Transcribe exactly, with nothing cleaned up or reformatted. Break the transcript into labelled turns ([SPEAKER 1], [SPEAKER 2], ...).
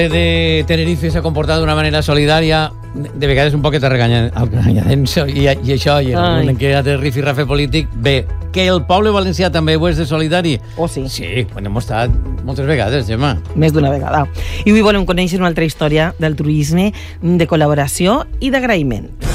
[SPEAKER 1] de Tenerife s'ha comportat d'una manera solidària, de vegades un poquet regañadens, i, i això, i en què hi ha de rifirrafe polític, bé, que el poble valencià també ho és de solidari.
[SPEAKER 2] Oh, sí.
[SPEAKER 1] Sí, quan hem estat moltes vegades, Gemma.
[SPEAKER 2] Més d'una vegada. I avui volem conèixer una altra història d'altruisme, de col·laboració i d'agraïment.